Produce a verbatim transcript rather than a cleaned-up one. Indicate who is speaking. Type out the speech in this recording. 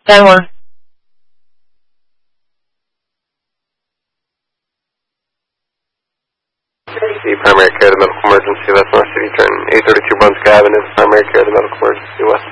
Speaker 1: ten one.
Speaker 2: The primary care to medical emergency, that's North City, turn eight thirty-two Brunswick Avenue, primary care to medical emergency, west.